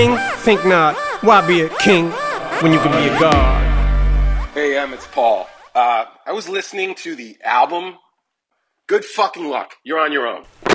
Think not. Why be a king when you can be a god? Hey, it's Paul. I was listening to the album. Good fucking luck. You're on your own.